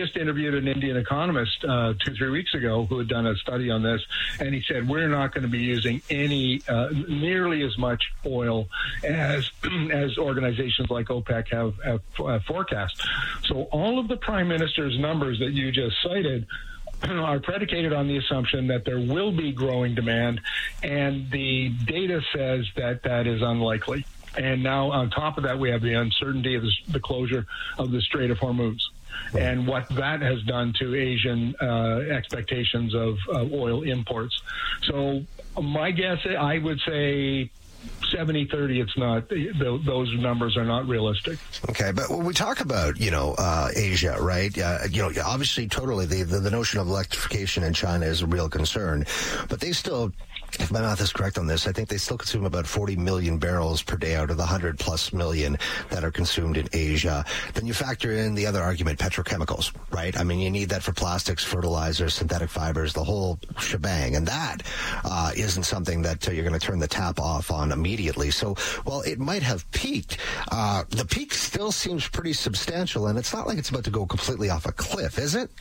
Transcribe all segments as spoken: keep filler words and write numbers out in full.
just interviewed an Indian economist uh, two, three weeks ago who had done a study on this, and he said we're not going to be using any uh, nearly as much oil as as organizations like OPEC have, have uh, forecast. So all of the prime minister's numbers that you just cited are predicated on the assumption that there will be growing demand, and the data says that that is unlikely. And now on top of that, we have the uncertainty of the, the closure of the Strait of Hormuz and what that has done to Asian uh, expectations of uh, oil imports. So my guess, I would say seventy thirty, it's not, those numbers are not realistic. Okay, but when we talk about, you know, uh, Asia, right, uh, you know, obviously totally the, the, the notion of electrification in China is a real concern, but they still, if my math is correct on this, I think they still consume about forty million barrels per day out of the one hundred plus million that are consumed in Asia. Then you factor in the other argument, petrochemicals, right? I mean, you need that for plastics, fertilizers, synthetic fibers, the whole shebang. And that uh, isn't something that uh, you're going to turn the tap off on immediately. So while it might have peaked, uh, the peak still seems pretty substantial, and it's not like it's about to go completely off a cliff, is it?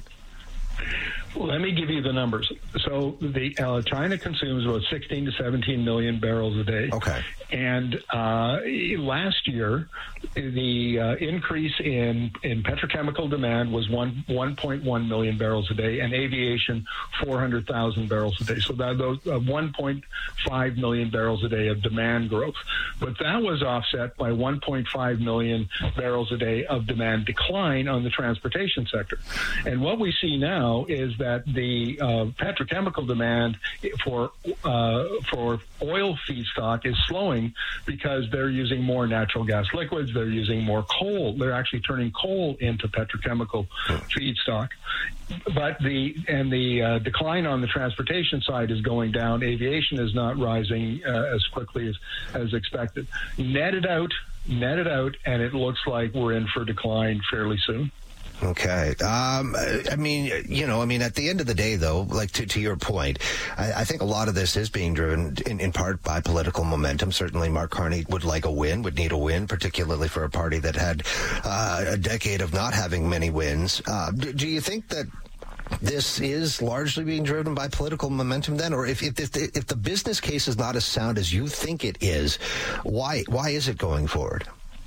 Well, let me give you the numbers. So the uh, China consumes about sixteen to seventeen million barrels a day. Okay. And uh, last year, the uh, increase in, in petrochemical demand was one one point one million barrels a day, and aviation four hundred thousand barrels a day. So that those uh, one point five million barrels a day of demand growth. But that was offset by one point five million barrels a day of demand decline on the transportation sector. And what we see now is that the uh, petrochemical demand for uh, for oil feedstock is slowing because they're using more natural gas liquids. They're using more coal. They're actually turning coal into petrochemical feedstock. But the and the uh, decline on the transportation side is going down. Aviation is not rising uh, as quickly as, as expected. Net it out, net it out, and it looks like we're in for decline fairly soon. Okay. Um, I mean, you know, I mean, at the end of the day, though, like to, to your point, I, I think a lot of this is being driven in, in part by political momentum. Certainly, Mark Carney would like a win, would need a win, particularly for a party that had uh, a decade of not having many wins. Uh, do, do you think that this is largely being driven by political momentum then? Or if, if, if, the, if the business case is not as sound as you think it is, why why is it going forward?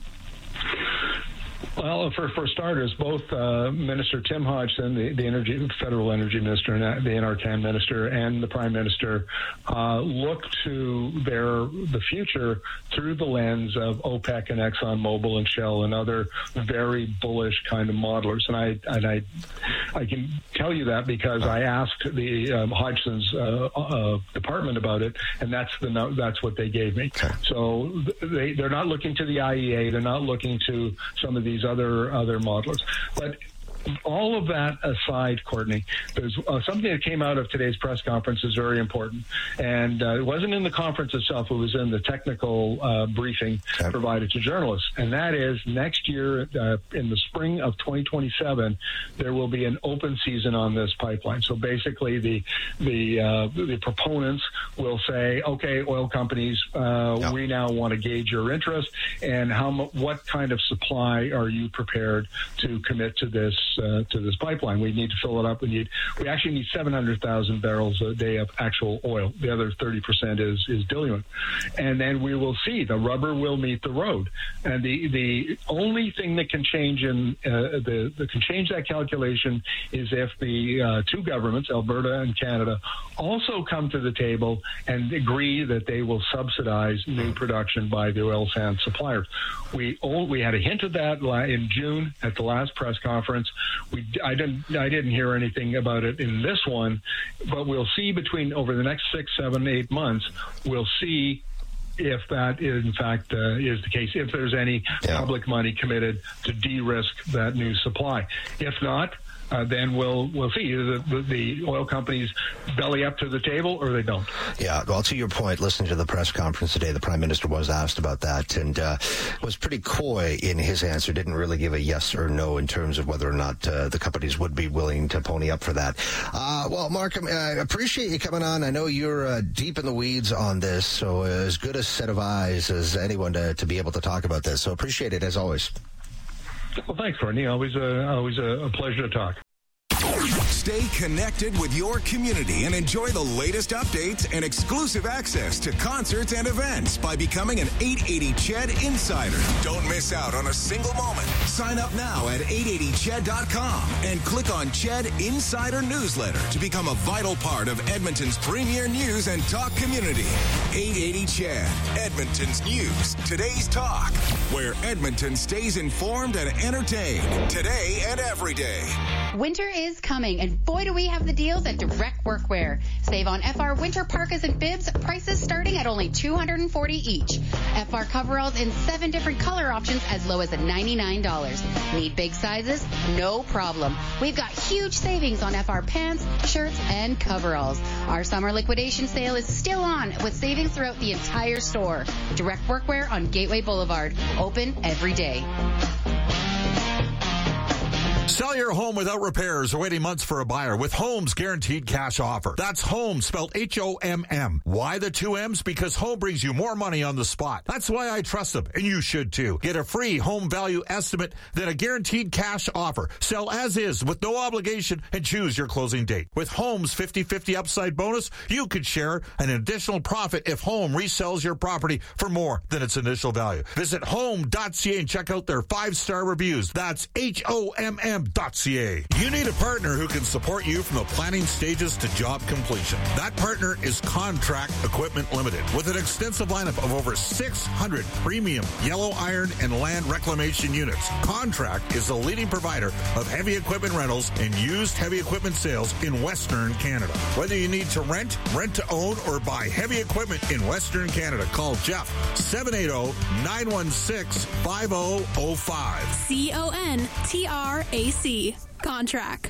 Well, for, for starters, both uh, Minister Tim Hodgson, the, the energy, federal energy minister, and the NRCan minister, and the prime minister uh, look to their the future through the lens of OPEC and ExxonMobil and Shell and other very bullish kind of modelers. And I and I I can tell you that because I asked the um, Hodgson's uh, uh, department about it, and that's the that's what they gave me. Okay. So they they're not looking to the I E A, they're not looking to some of these other other modelers. But all of that aside, Courtney, there's uh, something that came out of today's press conference is very important. And uh, it wasn't in the conference itself, it was in the technical uh, briefing okay. provided to journalists. And that is next year, uh, in the spring of twenty twenty-seven, there will be an open season on this pipeline. So basically the the uh, the proponents will say, okay, oil companies, uh, no. we now want to gauge your interest and how what kind of supply are you prepared to commit to this Uh, to this pipeline. We need to fill it up. We need. We actually need seven hundred thousand barrels a day of actual oil. The other thirty percent is is diluent, and then we will see the rubber will meet the road. And the the only thing that can change in uh, the that can change that calculation is if the uh, two governments, Alberta and Canada, also come to the table and agree that they will subsidize new production by the oil sands suppliers. We all, we had a hint of that in June at the last press conference. We, I didn't, I didn't hear anything about it in this one, but we'll see between over the next six, seven, eight months. We'll see if that is in fact uh, is the case. If there's any yeah. public money committed to de-risk that new supply. If not, Uh, then we'll we'll see. The, the, the oil companies belly up to the table or they don't. Yeah, well, to your point, listening to the press conference today, the Prime Minister was asked about that and uh, was pretty coy in his answer, didn't really give a yes or no in terms of whether or not uh, the companies would be willing to pony up for that. Uh, well, Mark, I appreciate you coming on. I know you're uh, deep in the weeds on this, so as good a set of eyes as anyone to, to be able to talk about this. So appreciate it, as always. Well, thanks, Courtney. Always, a, always a, a pleasure to talk. Stay connected with your community and enjoy the latest updates and exclusive access to concerts and events by becoming an eight eighty C H E D Insider. Don't miss out on a single moment. Sign up now at eight eighty C H E D dot com and click on C H E D Insider Newsletter to become a vital part of Edmonton's premier news and talk community. eight eighty C H E D, Edmonton's news, today's talk, where Edmonton stays informed and entertained today and every day. Winter is coming, and boy, do we have the deals at Direct Workwear. Save on F R winter parkas and bibs, prices starting at only two hundred forty dollars each. F R coveralls in seven different color options as low as ninety-nine dollars. Need big sizes? No problem. We've got huge savings on F R pants, shirts, and coveralls. Our summer liquidation sale is still on with savings throughout the entire store. Direct Workwear on Gateway Boulevard. Open every day. Sell your home without repairs or waiting months for a buyer with Home's Guaranteed Cash Offer. That's Home, spelled H O M M. Why the two M's? Because Home brings you more money on the spot. That's why I trust them, and you should too. Get a free home value estimate, then a guaranteed cash offer. Sell as is with no obligation and choose your closing date. With Home's fifty-fifty upside bonus, you could share an additional profit if Home resells your property for more than its initial value. Visit home dot c a and check out their five-star reviews. That's H O M M dot c a. You need a partner who can support you from the planning stages to job completion. That partner is Contract Equipment Limited, with an extensive lineup of over six hundred premium yellow iron and land reclamation units. Contract is the leading provider of heavy equipment rentals and used heavy equipment sales in Western Canada. Whether you need to rent, rent to own, or buy heavy equipment in Western Canada, call Jeff seven eight zero, nine one six, five zero zero five. C O N T R A C. Contract.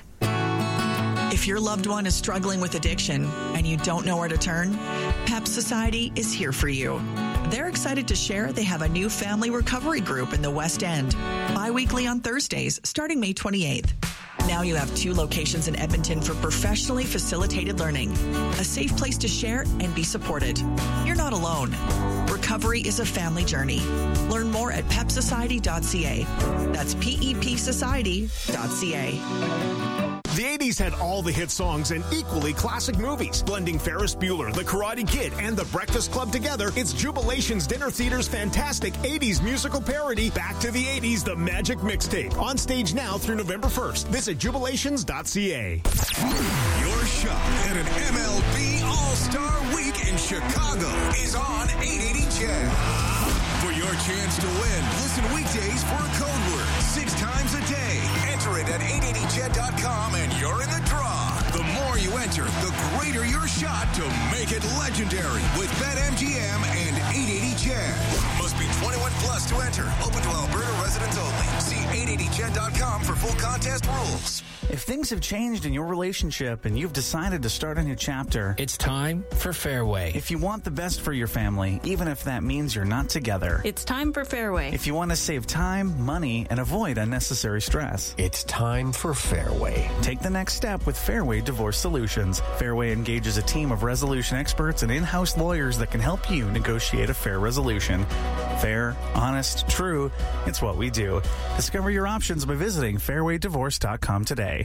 If your loved one is struggling with addiction and you don't know where to turn, PEP Society is here for you. They're excited to share they have a new family recovery group in the West End, bi-weekly on Thursdays, starting May twenty-eighth. Now you have two locations in Edmonton for professionally facilitated learning, a safe place to share and be supported. You're not alone. Recovery is a family journey. Learn more at pep society dot c a. That's P E P society dot c a. The eighties had all the hit songs and equally classic movies. Blending Ferris Bueller, The Karate Kid, and The Breakfast Club together, it's Jubilation's Dinner Theater's fantastic eighties musical parody, Back to the eighties, The Magic Mixtape. On stage now through November first. Visit jubilations dot c a. Your shot at an M L B All-Star Week in Chicago is on eight eighty C H E D. For your chance to win, listen weekdays for a code word six times a day. Enter it at eight eighty C H E D dot com and you're in the draw. The more you enter, the greater your shot to make it legendary with BetMGM and eight eighty C H E D. Must be twenty-one plus to enter. Open to Alberta residents only. See eight eighty C H E D dot com for full contest rules. If things have changed in your relationship and you've decided to start a new chapter, it's time for Fairway. If you want the best for your family, even if that means you're not together, it's time for Fairway. If you want to save time, money, and avoid unnecessary stress, it's time for Fairway. Take the next step with Fairway Divorce Solutions. Fairway engages a team of resolution experts and in-house lawyers that can help you negotiate a fair resolution. Fair, honest, true, it's what we do. Discover your options by visiting fairway divorce dot com today.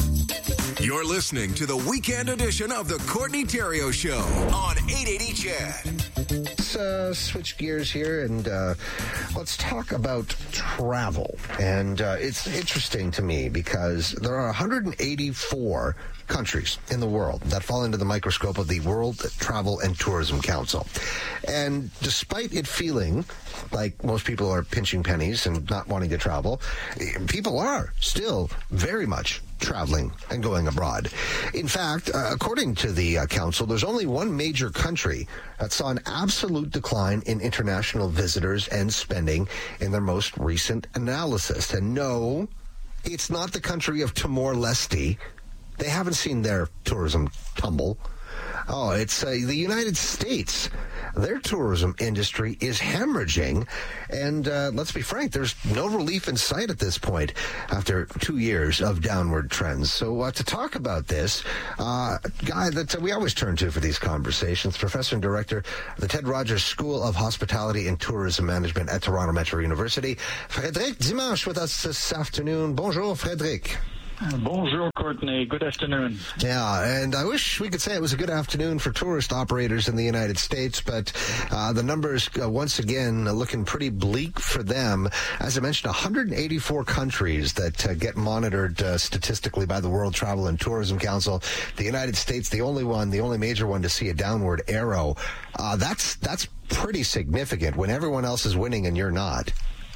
You're listening to the weekend edition of the Courtney Theriault Show on eight eighty C H E D. Let's uh, switch gears here and uh, let's talk about travel. And uh, it's interesting to me because there are one hundred eighty-four countries in the world that fall into the microscope of the World Travel and Tourism Council. And despite it feeling like most people are pinching pennies and not wanting to travel, people are still very much traveling and going abroad. In fact, uh, according to the uh, council, there's only one major country that saw an absolute decline in international visitors and spending in their most recent analysis. And no, it's not the country of Timor-Leste. They haven't seen their tourism tumble. Oh, it's uh, the United States. Their tourism industry is hemorrhaging, and uh, let's be frank, there's no relief in sight at this point after two years of downward trends. So uh, to talk about this, uh, a guy that uh, we always turn to for these conversations, Professor and Director of the Ted Rogers School of Hospitality and Tourism Management at Toronto Metro University, Frédéric Dimanche with us this afternoon. Bonjour, Frédéric. Bonjour, Courtney. Good afternoon. Yeah, and I wish we could say it was a good afternoon for tourist operators in the United States, but uh, the numbers, uh, once again, uh, looking pretty bleak for them. As I mentioned, one hundred eighty-four countries that uh, get monitored uh, statistically by the World Travel and Tourism Council. The United States, the only one, the only major one to see a downward arrow. Uh, that's that's pretty significant when everyone else is winning and you're not.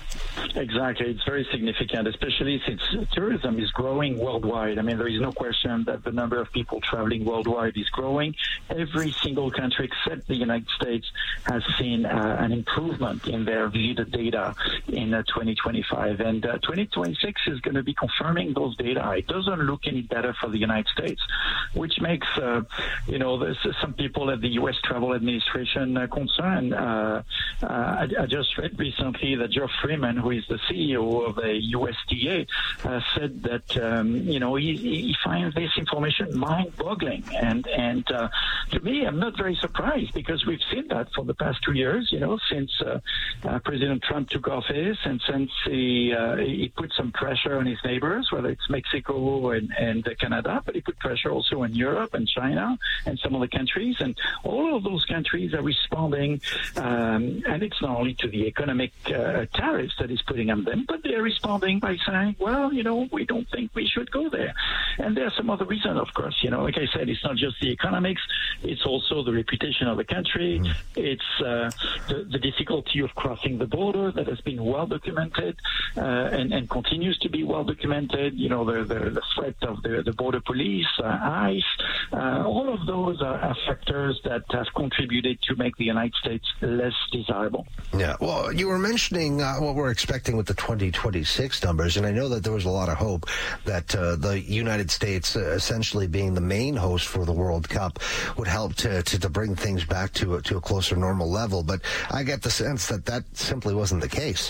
Exactly. It's very significant, especially since tourism is growing worldwide. I mean, there is no question that the number of people traveling worldwide is growing. Every single country except the United States has seen uh, an improvement in their visitor data in uh, twenty twenty-five. And uh, twenty twenty-six is going to be confirming those data. It doesn't look any better for the United States, which makes, uh, you know, there's some people at the U S Travel Administration uh, concerned. Uh, uh, I, I just read recently that Geoff Freeman, who is the C E O of the U S T A, uh, said that um, you know he, he finds this information mind-boggling, and and uh, to me, I'm not very surprised because we've seen that for the past two years. You know, since uh, uh, President Trump took office, and since he uh, he put some pressure on his neighbors, whether it's Mexico and and Canada, but he put pressure also on Europe and China and some other countries, and all of those countries are responding, um, and it's not only to the economic uh, tariffs that is putting on them, but they're responding by saying, well, you know, we don't think we should go there. And there are some other reasons, of course. You know, like I said, it's not just the economics, it's also the reputation of the country. Mm. It's uh, the, the difficulty of crossing the border that has been well documented uh, and, and continues to be well documented. You know, the, the, the threat of the, the border police, uh, ICE, uh, all of those are, are factors that have contributed to make the United States less desirable. Yeah, well, you were mentioning uh, what we're expecting with the twenty twenty-six numbers, and I know that there was a lot of hope that uh, the United States, uh, essentially being the main host for the World Cup, would help to, to, to bring things back to, to a closer normal level, but I get the sense that that simply wasn't the case.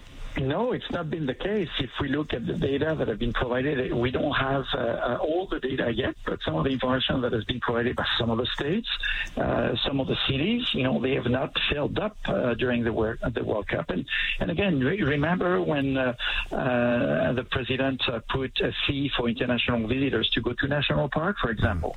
No, it's not been the case. If we look at the data that have been provided, we don't have uh, uh, all the data yet, but some of the information that has been provided by some of the states, uh, some of the cities, you know, they have not filled up uh, during the World, the World Cup. And, and again, re- remember when uh, uh, the president uh, put a fee for international visitors to go to National Park, for example.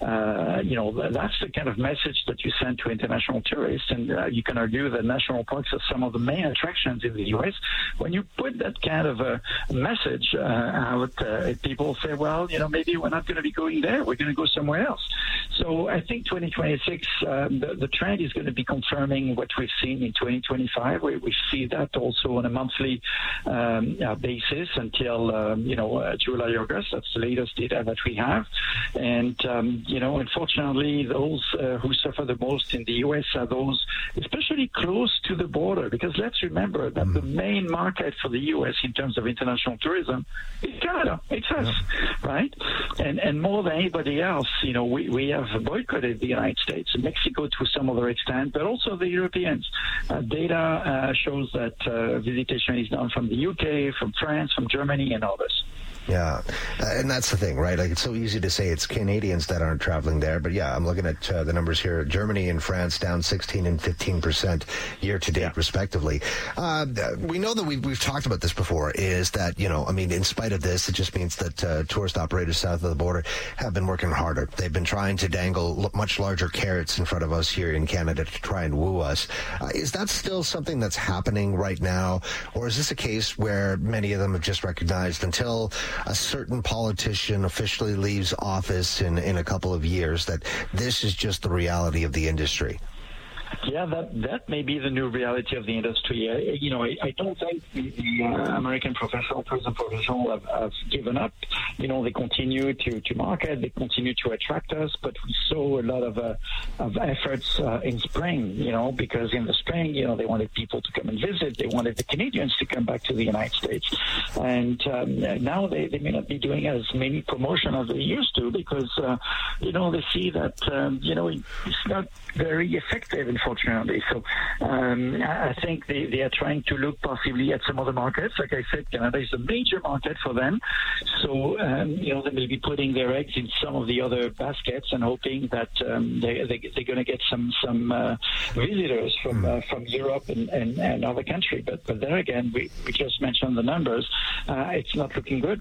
Uh, you know, that's the kind of message that you send to international tourists. And uh, you can argue that national parks are some of the main attractions in the U S When you put that kind of a message uh, out, uh, people say, well, you know, maybe we're not going to be going there. We're going to go somewhere else. So I think twenty twenty-six, um, the, the trend is going to be confirming what we've seen in twenty twenty-five. We, we see that also on a monthly um, uh, basis until, um, you know, uh, July, August. That's the latest data that we have. And, um, you know, unfortunately, those uh, who suffer the most in the U S are those especially close to the border, because let's remember that the main market for the U S in terms of international tourism is Canada. It's us, yeah. right? And and more than anybody else, you know, we, we have boycotted the United States and Mexico to some other extent, but also the Europeans. Uh, data uh, shows that uh, visitation is done from the U K, from France, from Germany, and others. Yeah, uh, and that's the thing, right? Like, it's so easy to say it's Canadians that aren't traveling there, but yeah, I'm looking at uh, the numbers here. Germany and France down sixteen and fifteen percent year to date, yeah. respectively. Uh, we know that we've, we've talked about this before, is that, you know, I mean, in spite of this, it just means that uh, tourist operators south of the border have been working harder. They've been trying to dangle much larger carrots in front of us here in Canada to try and woo us. Uh, is that still something that's happening right now, or is this a case where many of them have just recognized until a certain politician officially leaves office in, in a couple of years that this is just the reality of the industry? Yeah, that that may be the new reality of the industry. I, you know, I, I don't think the, the uh, American professional tourism professional have, have given up. You know, they continue to, to market, they continue to attract us, but we saw a lot of uh, of efforts uh, in spring. You know, because in the spring, you know, they wanted people to come and visit, they wanted the Canadians to come back to the United States, and um, now they, they may not be doing as many promotion as they used to because uh, you know they see that um, you know it's not very effective. Unfortunately. So um, I think they, they are trying to look possibly at some other markets. Like I said, Canada is a major market for them. So, um, you know, they may be putting their eggs in some of the other baskets and hoping that um, they, they, they're going to get some some uh, visitors from uh, from Europe and, and, and other countries. But, but there again, we, we just mentioned the numbers. Uh, it's not looking good.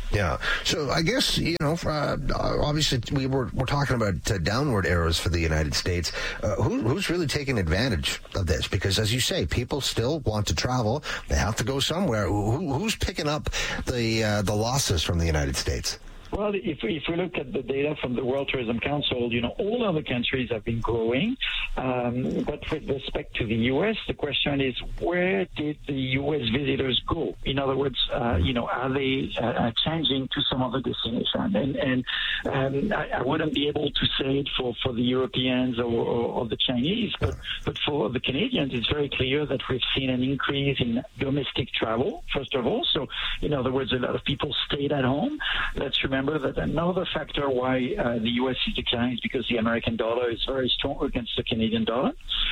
Yeah. So I guess, you know, uh, obviously we were, we're talking about uh, downward arrows for the United States. Uh, who, who's really taking advantage of this? Because as you say, people still want to travel. They have to go somewhere. Who, who's picking up the uh, the losses from the United States? Well, if, if we look at the data from the World Tourism Council, you know, all other countries have been growing. Um, but with respect to the U S, the question is, where did the U S visitors go? In other words, uh, you know, are they uh, changing to some other destination? And, and um, I, I wouldn't be able to say it for, for the Europeans or, or, or the Chinese, but, but for the Canadians, it's very clear that we've seen an increase in domestic travel, first of all. So, in other words, a lot of people stayed at home. Let's remember Remember that another factor why uh, the U S is declining is because the American dollar is very strong against the Canadian dollar.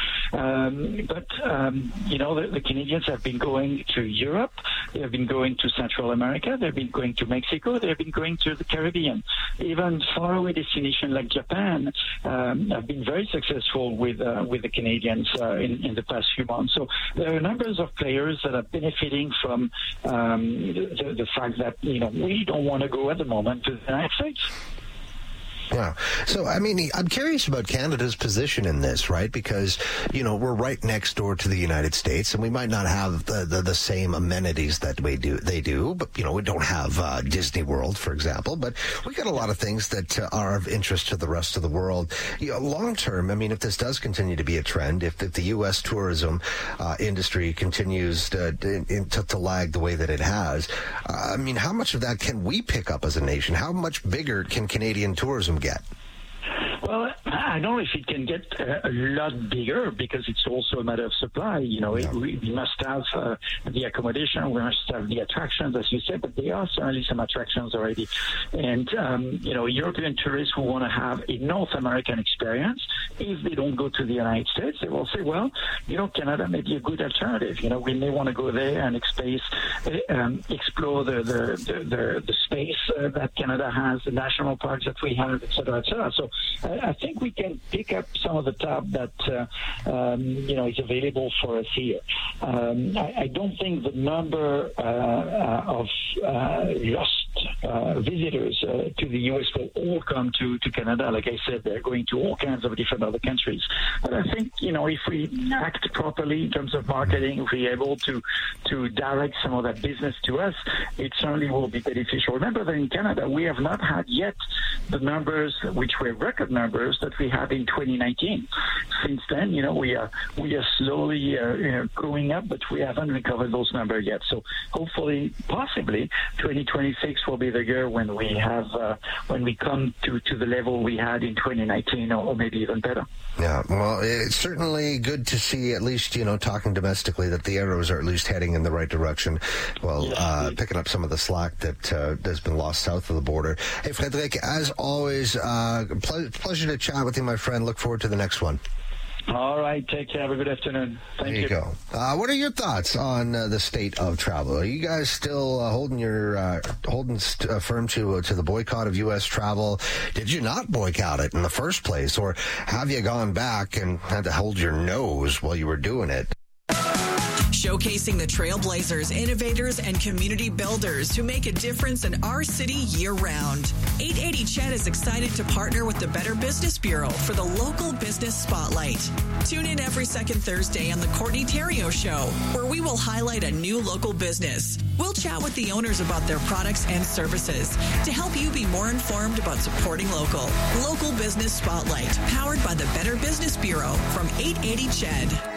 Um, but, um, you know, the, the Canadians have been going to Europe, they have been going to Central America, they've been going to Mexico, they've been going to the Caribbean. Even faraway destinations like Japan um, have been very successful with uh, with the Canadians uh, in, in the past few months. So there are numbers of players that are benefiting from um, the, the fact that, you know, we don't want to go at the moment to the United States. Yeah. So, I mean, I'm curious about Canada's position in this, right? Because, you know, we're right next door to the United States, and we might not have the, the, the same amenities that we do, they do, but, you know, we don't have uh, Disney World, for example, but we got a lot of things that uh, are of interest to the rest of the world. You know, long term, I mean, if this does continue to be a trend, if, if the U S tourism uh, industry continues to, to, to lag the way that it has, uh, I mean, how much of that can we pick up as a nation? How much bigger can Canadian tourism get? Well, I don't know if it can get a, a lot bigger because it's also a matter of supply. You know, it, we, we must have uh, the accommodation, we must have the attractions, as you said, but there are certainly some attractions already. And, um, you know, European tourists who want to have a North American experience, if they don't go to the United States, they will say, well, you know, Canada may be a good alternative. You know, we may want to go there and space, um, explore the, the, the, the, the space uh, that Canada has, the national parks that we have, et cetera, et cetera. So I think we can pick up some of the tab that uh, um, you know is available for us here. Um, I, I don't think the number uh, uh, of uh, lost uh, visitors uh, to the U S will all come to, to Canada. Like I said, they're going to all kinds of different other countries. But I think, you know, if we act properly in terms of marketing, if we're able to to direct some of that business to us, it certainly will be beneficial. Remember that in Canada, we have not had yet the numbers, which were record numbers, that we had in twenty nineteen. Since then, you know, we are we are slowly uh, you know, going up, but we haven't recovered those numbers yet. So hopefully, possibly, twenty twenty-six will be the year when we have uh, when we come to, to the level we had in twenty nineteen, or, or maybe even better. Yeah, well, it's certainly good to see, at least, you know, talking domestically, that the arrows are at least heading in the right direction. Well, yes, uh, picking up some of the slack that uh, has been lost south of the border. Hey, Frédéric, as always, uh, ple- pleasure to chat with you, my friend. Look forward to the next one. All right, take care. Have a good afternoon. Thank there you, you go. Uh, what are your thoughts on uh, the state of travel? Are you guys still uh, holding your uh, holding st- uh, firm to uh, to the boycott of U S travel? Did you not boycott it in the first place, or have you gone back and had to hold your nose while you were doing it? Showcasing the trailblazers, innovators, and community builders who make a difference in our city year-round. eight eighty C H E D is excited to partner with the Better Business Bureau for the Local Business Spotlight. Tune in every second Thursday on the Courtney Theriault Show, where we will highlight a new local business. We'll chat with the owners about their products and services to help you be more informed about supporting local. Local Business Spotlight, powered by the Better Business Bureau from eight eighty C H E D.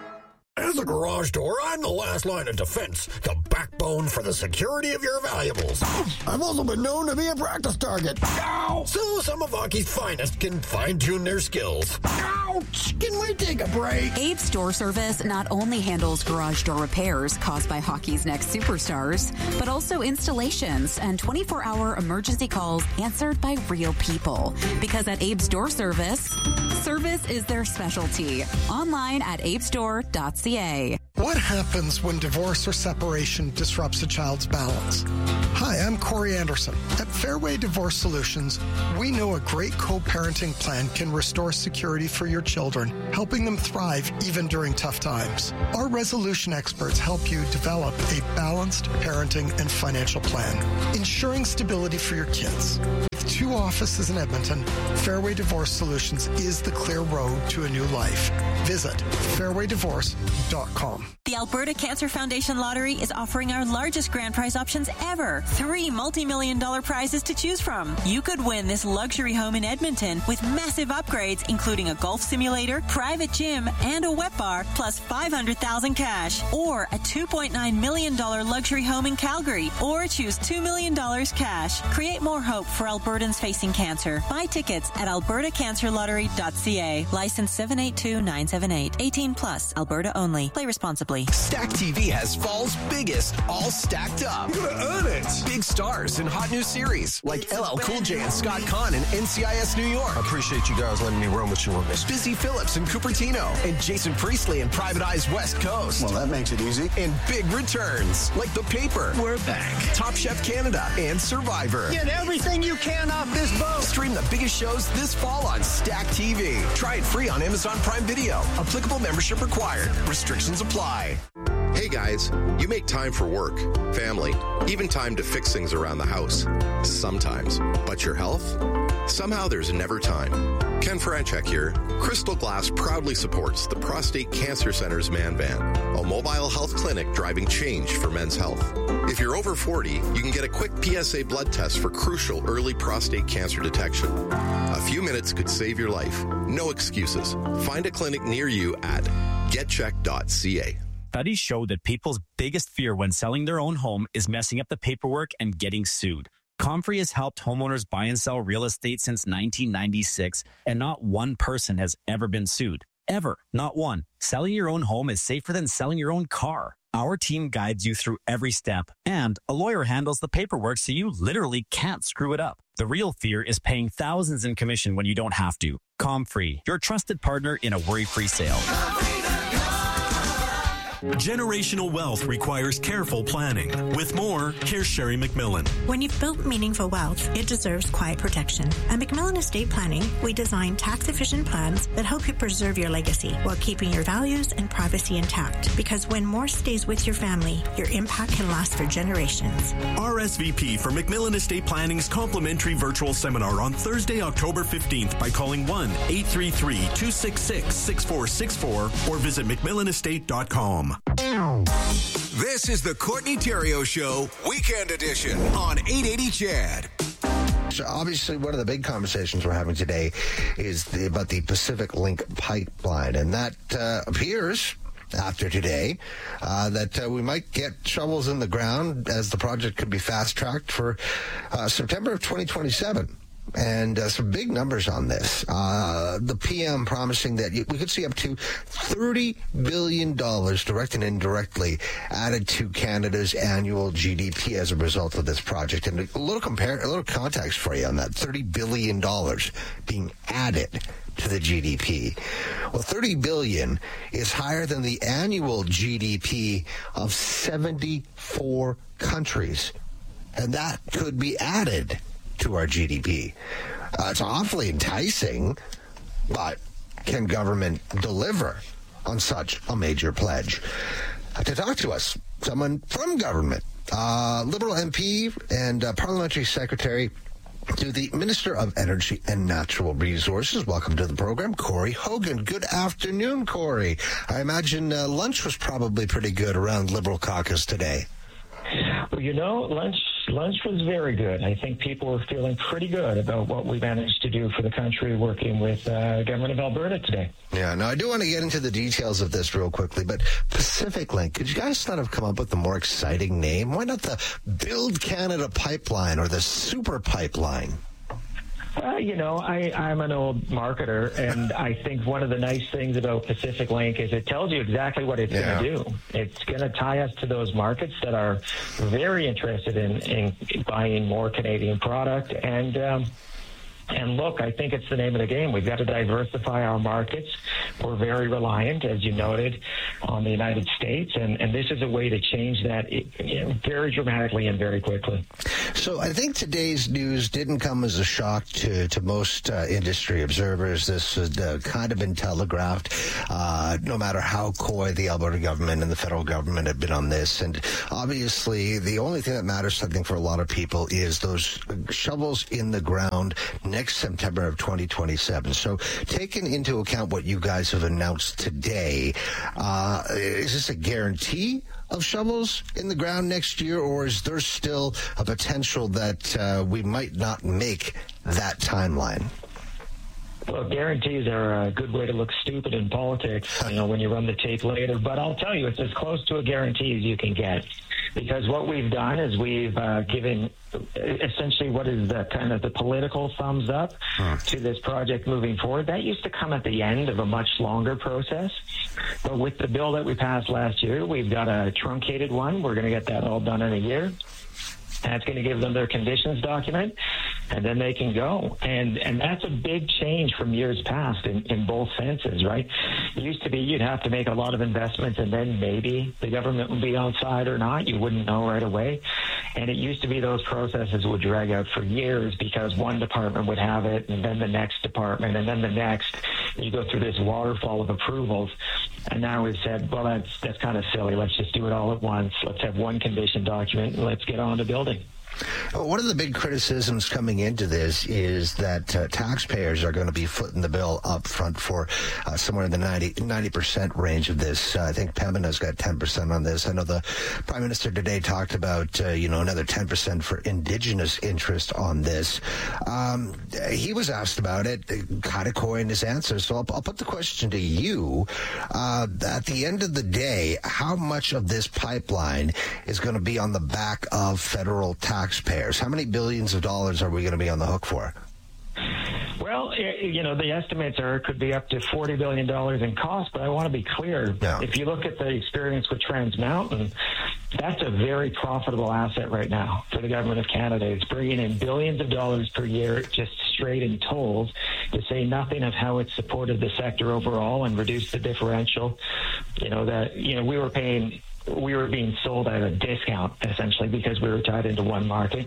As a garage door, I'm the last line of defense, the backbone for the security of your valuables. I've also been known to be a practice target. Ow! So some of Hockey's finest can fine-tune their skills. Ouch! Can we take a break? Abe's Door Service not only handles garage door repairs caused by hockey's next superstars, but also installations and twenty-four hour emergency calls answered by real people. Because at Abe's Door Service, service is their specialty. Online at abesdoor dot c a. What happens when divorce or separation disrupts a child's balance? Hi, I'm Corey Anderson. At Fairway Divorce Solutions, we know a great co-parenting plan can restore security for your children, helping them thrive even during tough times. Our resolution experts help you develop a balanced parenting and financial plan, ensuring stability for your kids. With two offices in Edmonton, Fairway Divorce Solutions is the clear road to a new life. Visit fairway divorce dot com. The Alberta Cancer Foundation Lottery is offering our largest grand prize options ever. Three multi-million dollar prizes to choose from. You could win this luxury home in Edmonton with massive upgrades, including a golf simulator, private gym, and a wet bar, plus five hundred thousand dollars cash. Or a two point nine million dollars luxury home in Calgary. Or choose two million dollars cash. Create more hope for Albertans facing cancer. Buy tickets at alberta cancer lottery dot c a. License seven eight two nine seven eight. eighteen plus. Alberta only. Play responsibly. Stack T V has fall's biggest all stacked up. You're gonna earn it. Big stars in hot new series like L L Cool J and Scott Conn in N C I S New York. I appreciate you guys letting me run with you on this. Busy Phillips in Cupertino and Jason Priestley in Private Eye's West Coast. Well, that makes it easy. And big returns like The Paper. We're back. Top Chef Canada and Survivor. Get everything you can off this boat. Stream the biggest shows this fall on Stack T V. Try it free on Amazon Prime Video. Applicable membership required. Restrictions apply. Hey guys, you make time for work, family, even time to fix things around the house. Sometimes. But your health? Somehow there's never time. Ken Franchek here. Crystal Glass proudly supports the Prostate Cancer Center's Man Van, a mobile health clinic driving change for men's health. If you're over forty, you can get a quick P S A blood test for crucial early prostate cancer detection. A few minutes could save your life. No excuses. Find a clinic near you at get check dot c a. Studies show that people's biggest fear when selling their own home is messing up the paperwork and getting sued. Comfrey has helped homeowners buy and sell real estate since nineteen ninety-six, and not one person has ever been sued. Ever. Not one. Selling your own home is safer than selling your own car. Our team guides you through every step, and a lawyer handles the paperwork so you literally can't screw it up. The real fear is paying thousands in commission when you don't have to. Comfrey, your trusted partner in a worry-free sale. Generational wealth requires careful planning. With more, here's Sherry McMillan. When you've built meaningful wealth, it deserves quiet protection. At McMillan Estate Planning, we design tax-efficient plans that help you preserve your legacy while keeping your values and privacy intact. Because when more stays with your family, your impact can last for generations. R S V P for McMillan Estate Planning's complimentary virtual seminar on Thursday, October fifteenth by calling one eight three three, two six six, six four six four or visit mcmillan estate dot com. This is the Courtney Theriault Show, Weekend Edition on eight eighty C H E D. So obviously, one of the big conversations we're having today is the, about the Pacific Link pipeline, and that uh, appears after today uh, that uh, we might get shovels in the ground as the project could be fast-tracked for uh, September of twenty twenty-seven. And uh, some big numbers on this. Uh, the P M promising that we could see up to thirty billion dollars direct and indirectly added to Canada's annual G D P as a result of this project. And a little compare, a little context for you on that thirty billion dollars being added to the G D P. Well, thirty billion dollars is higher than the annual G D P of seventy-four countries. And that could be added to our G D P. Uh, it's awfully enticing, but can government deliver on such a major pledge? Uh, to talk to us, someone from government, uh, Liberal M P and uh, Parliamentary Secretary to the Minister of Energy and Natural Resources. Welcome to the program, Corey Hogan. Good afternoon, Corey. I imagine uh, lunch was probably pretty good around Liberal caucus today. Well, you know, lunch lunch was very good. I think people were feeling pretty good about what we managed to do for the country working with uh, government of Alberta today. Yeah, now I do want to get into the details of this real quickly, but Pacific Link, could you guys not have come up with a more exciting name? Why not the Build Canada Pipeline or the Super Pipeline? Uh, you know, I, I'm an old marketer, and I think one of the nice things about Pacific Link is it tells you exactly what it's yeah. going to do. It's going to tie us to those markets that are very interested in, in buying more Canadian product, and um, And look, I think it's the name of the game. We've got to diversify our markets. We're very reliant, as you noted, on the United States, and, and this is a way to change that you know, very dramatically and very quickly. So I think today's news didn't come as a shock to, to most uh, industry observers. This had uh, kind of been telegraphed, uh, no matter how coy the Alberta government and the federal government had been on this. And obviously, the only thing that matters, I think, for a lot of people is those shovels in the ground next September of twenty twenty-seven. So taking into account what you guys have announced today, uh, is this a guarantee of shovels in the ground next year, or is there still a potential that uh, we might not make that timeline? Well, guarantees are a good way to look stupid in politics, you know, when you run the tape later. But I'll tell you, it's as close to a guarantee as you can get. Because what we've done is we've uh, given essentially what is the kind of the political thumbs up huh. to this project moving forward. That used to come at the end of a much longer process. But with the bill that we passed last year, we've got a truncated one. We're going to get that all done in a year. That's going to give them their conditions document, and then they can go. And and that's a big change from years past in, in both senses, right? It used to be you'd have to make a lot of investments, and then maybe the government would be on side or not. You wouldn't know right away. And it used to be those processes would drag out for years because one department would have it, and then the next department, and then the next. You go through this waterfall of approvals. And now we've said, well, that's that's kind of silly. Let's just do it all at once. Let's have one condition document, and let's get on to building. One of the big criticisms coming into this is that uh, taxpayers are going to be footing the bill up front for uh, somewhere in the ninety percent range of this. Uh, I think Pembina's got ten percent on this. I know the Prime Minister today talked about, uh, you know, another ten percent for Indigenous interest on this. Um, he was asked about it, kind of coy in his answer. So I'll, I'll put the question to you. Uh, at the end of the day, how much of this pipeline is going to be on the back of federal tax taxpayers? How many billions of dollars are we going to be on the hook for? Well, you know, the estimates are it could be up to forty billion dollars in cost, but I want to be clear. Yeah. If you look at the experience with Trans Mountain, that's a very profitable asset right now for the Government of Canada. It's bringing in billions of dollars per year just straight in tolls, to say nothing of how it supported the sector overall and reduced the differential. You know, that, you know, we were paying... we were being sold at a discount, essentially, because we were tied into one market.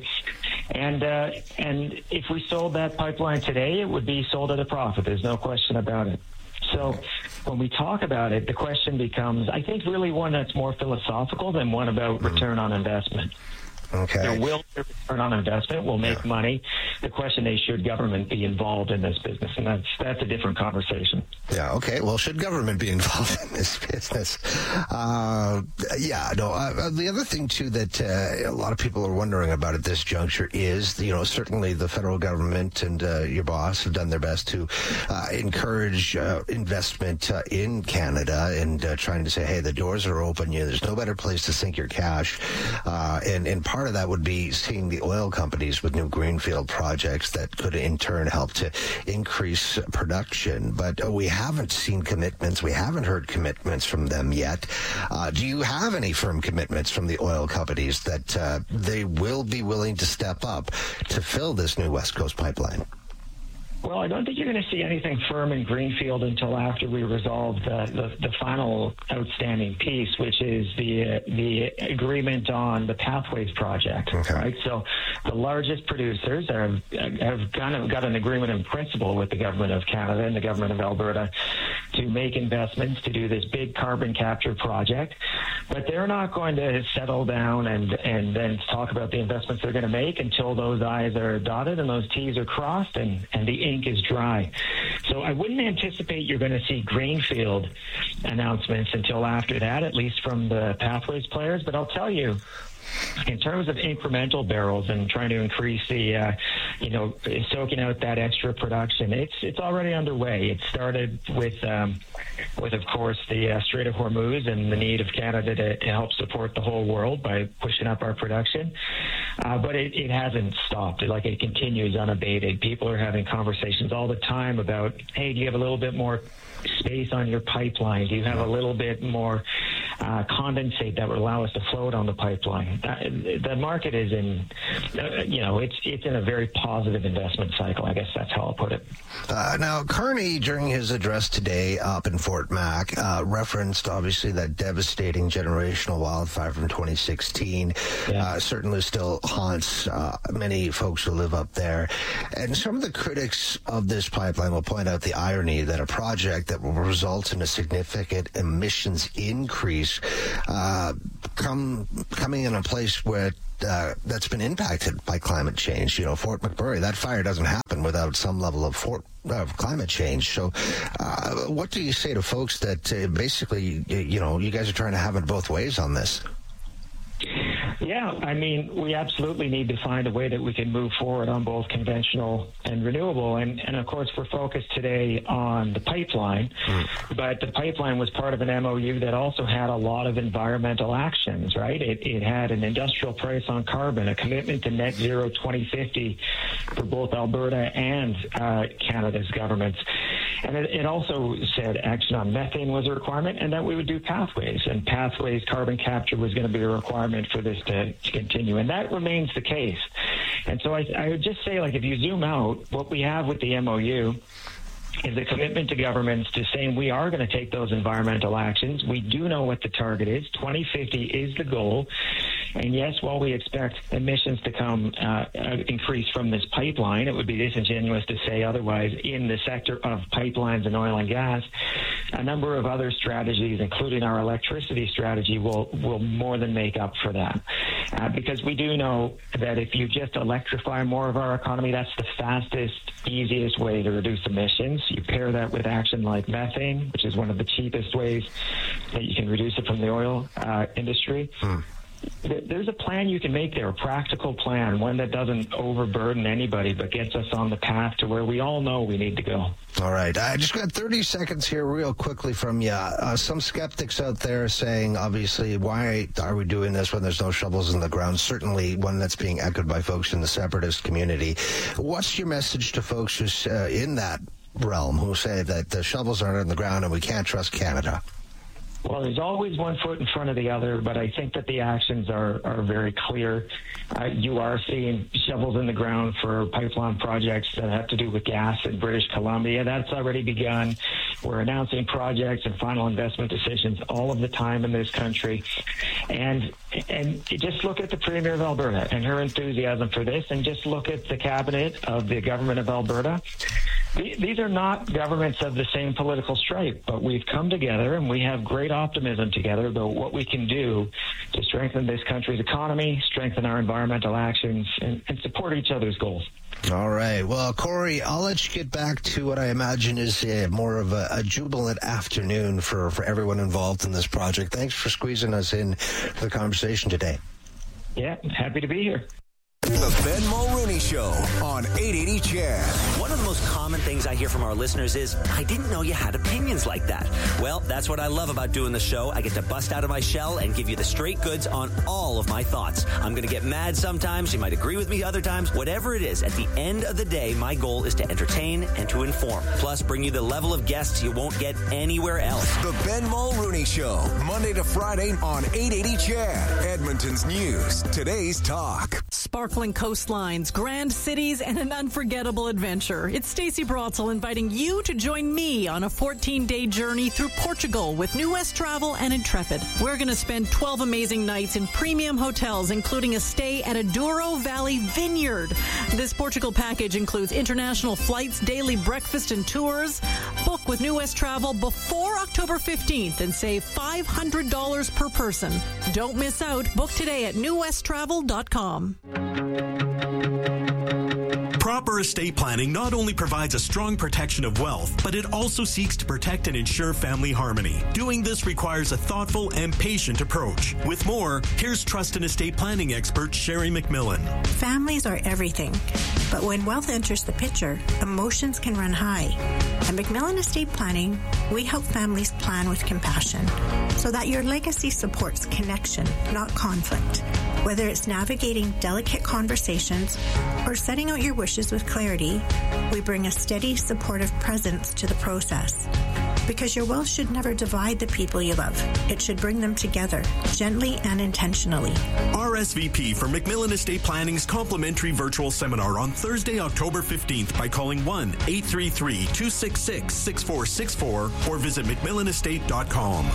And uh, and if we sold that pipeline today, it would be sold at a profit. There's no question about it. So when we talk about it, the question becomes, I think, really one that's more philosophical than one about mm-hmm. return on investment. Okay. There will be a return on investment. We'll make yeah. money. The question is, should government be involved in this business? And that's that's a different conversation. Yeah, okay. Well, should government be involved in this business? Uh, yeah, no. Uh, the other thing, too, that uh, a lot of people are wondering about at this juncture is, you know, certainly the federal government and uh, your boss have done their best to uh, encourage uh, investment uh, in Canada and uh, trying to say, hey, the doors are open. You know, there's no better place to sink your cash. Uh, and, and part of that would be seeing the oil companies with new greenfield projects that could in turn help to increase production. But uh, we haven't seen commitments. We haven't heard commitments from them yet. Uh, do you have any firm commitments from the oil companies that uh, they will be willing to step up to fill this new West Coast pipeline? Well, I don't think you're going to see anything firm in Greenfield until after we resolve the, the, the final outstanding piece, which is the uh, the agreement on the Pathways project. Okay. Right. So the largest producers have have kind of got an agreement in principle with the Government of Canada and the Government of Alberta to make investments to do this big carbon capture project, but they're not going to settle down and and then talk about the investments they're going to make until those I's are dotted and those T's are crossed and and the ink is dry. So I wouldn't anticipate you're going to see greenfield announcements until after that, at least from the Pathways players. But I'll tell you, in terms of incremental barrels and trying to increase the, uh, you know, soaking out that extra production, it's it's already underway. It started with, um, with of course, the uh, Strait of Hormuz and the need of Canada to, to help support the whole world by pushing up our production. Uh, but it, it hasn't stopped. It, like it continues unabated. People are having conversations all the time about, hey, do you have a little bit more space on your pipeline? Do you have a little bit more uh, condensate that would allow us to float on the pipeline. Uh, the market is in, uh, you know, it's it's in a very positive investment cycle. I guess that's how I'll put it. Uh, now, Carney, during his address today up in Fort Mac, uh, referenced obviously that devastating generational wildfire from twenty sixteen. Yeah. Uh, certainly still haunts uh, many folks who live up there. And some of the critics of this pipeline will point out the irony that a project that will result in a significant emissions increase uh, come coming in a place where Uh, that's been impacted by climate change. You know, Fort McMurray, that fire doesn't happen without some level of Fort, uh, climate change. So uh, what do you say to folks that uh, basically, you know, you guys are trying to have it both ways on this? Yeah, I mean, we absolutely need to find a way that we can move forward on both conventional and renewable. And, and of course, we're focused today on the pipeline, mm. but the pipeline was part of an M O U that also had a lot of environmental actions, right? It, it had an industrial price on carbon, a commitment to net zero twenty fifty for both Alberta and uh, Canada's governments. And it, it also said action on methane was a requirement and that we would do pathways. And pathways, carbon capture was going to be a requirement for this to, to continue. And that remains the case. And so I, I would just say, like, if you zoom out, what we have with the M O U is a commitment to governments to saying we are going to take those environmental actions. We do know what the target is. twenty fifty is the goal. And yes, while we expect emissions to come uh, increase from this pipeline, it would be disingenuous to say otherwise. In the sector of pipelines and oil and gas, a number of other strategies, including our electricity strategy, will will more than make up for that. Uh, because we do know that if you just electrify more of our economy, that's the fastest, easiest way to reduce emissions. You pair that with action like methane, which is one of the cheapest ways that you can reduce it from the oil uh, industry. Hmm. There's a plan you can make there, a practical plan, one that doesn't overburden anybody but gets us on the path to where we all know we need to go. All right. I just got thirty seconds here real quickly from you. Uh, some skeptics out there saying, obviously, why are we doing this when there's no shovels in the ground? Certainly one that's being echoed by folks in the separatist community. What's your message to folks who's uh, in that realm who say that the shovels aren't in the ground and we can't trust Canada? Well, there's always one foot in front of the other, but I think that the actions are, are very clear. Uh, you are seeing shovels in the ground for pipeline projects that have to do with gas in British Columbia. That's already begun. We're announcing projects and final investment decisions all of the time in this country. And and just look at the Premier of Alberta and her enthusiasm for this, and just look at the cabinet of the government of Alberta. These are not governments of the same political stripe, but we've come together and we have great optimism together about what we can do to strengthen this country's economy, strengthen our environmental actions, and, and support each other's goals. All right. Well, Corey, I'll let you get back to what I imagine is uh, more of a, a jubilant afternoon for, for everyone involved in this project. Thanks for squeezing us in for the conversation today. Yeah, happy to be here. The Ben Mulrooney Show on eight eighty C H E D. One of the most common things I hear from our listeners is, I didn't know you had opinions like that. Well, that's what I love about doing the show. I get to bust out of my shell and give you the straight goods on all of my thoughts. I'm going to get mad sometimes. You might agree with me other times. Whatever it is, at the end of the day, my goal is to entertain and to inform. Plus, bring you the level of guests you won't get anywhere else. The Ben Mulrooney Show, Monday to Friday on eight eighty C H E D. Edmonton's news, today's talk. Sparkling coastlines, grand cities, and an unforgettable adventure. It's Stacey Brotzel inviting you to join me on a fourteen-day journey through Portugal with New West Travel and Intrepid. We're going to spend twelve amazing nights in premium hotels, including a stay at a Douro Valley Vineyard. This Portugal package includes international flights, daily breakfast, and tours. Book with New West Travel before October fifteenth and save five hundred dollars per person. Don't miss out. Book today at new west travel dot com. Proper estate planning not only provides a strong protection of wealth, but it also seeks to protect and ensure family harmony. Doing this requires a thoughtful and patient approach. With more, here's trust and estate planning expert Sherry McMillan. Families are everything, but when wealth enters the picture, emotions can run high. At McMillan Estate Planning, we help families plan with compassion so that your legacy supports connection, not conflict. Whether it's navigating delicate conversations or setting out your wishes with clarity, we bring a steady, supportive presence to the process. Because your wealth should never divide the people you love. It should bring them together, gently and intentionally. R S V P for McMillan Estate Planning's complimentary virtual seminar on Thursday, October fifteenth by calling one eight three three, two six six, six four six four or visit mcmillan estate dot com.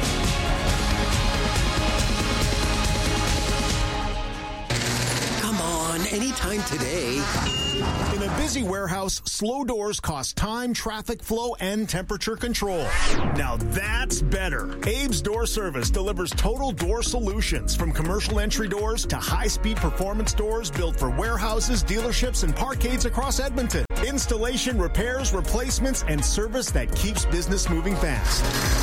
Come on, anytime today. In a busy warehouse, slow doors cost time, traffic flow, and temperature control. Now that's better. Abe's Door Service delivers total door solutions, from commercial entry doors to high-speed performance doors built for warehouses, dealerships, and parkades across Edmonton. Installation, repairs, replacements, and service that keeps business moving fast.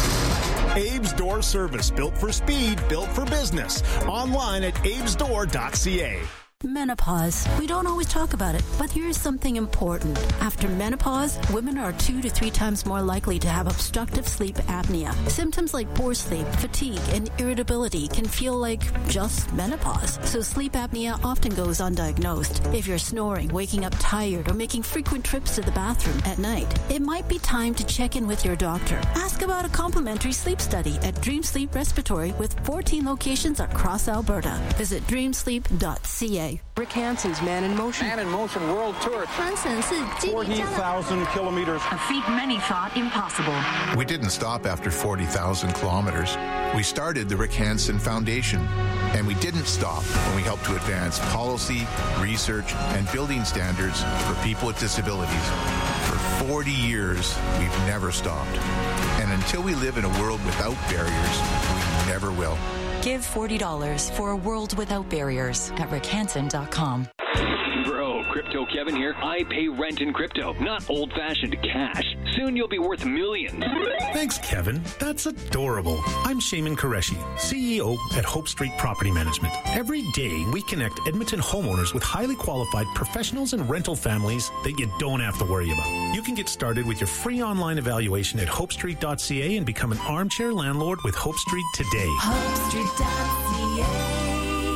Abe's Door Service, built for speed, built for business. Online at abes door dot c a. Menopause. We don't always talk about it, but here's something important. After menopause, women are two to three times more likely to have obstructive sleep apnea. Symptoms like poor sleep, fatigue, and irritability can feel like just menopause. So sleep apnea often goes undiagnosed. If you're snoring, waking up tired, or making frequent trips to the bathroom at night, it might be time to check in with your doctor. Ask about a complimentary sleep study at Dream Sleep Respiratory with fourteen locations across Alberta. Visit dream sleep dot c a. Rick Hansen's Man in Motion. Man in Motion World Tour. forty thousand kilometers. A feat many thought impossible. We didn't stop after forty thousand kilometers. We started the Rick Hansen Foundation. And we didn't stop when we helped to advance policy, research, and building standards for people with disabilities. For forty years, we've never stopped. And until we live in a world without barriers, we never will. Give forty dollars for a world without barriers at rick hansen dot com. Bro, Crypto Kevin here. I pay rent in crypto, not old-fashioned cash. Soon you'll be worth millions. Thanks, Kevin. That's adorable. I'm Shaman Qureshi, C E O at Hope Street Property Management. Every day, we connect Edmonton homeowners with highly qualified professionals and rental families that you don't have to worry about. You can get started with your free online evaluation at hope street dot c a and become an armchair landlord with Hope Street today. hope street dot c a.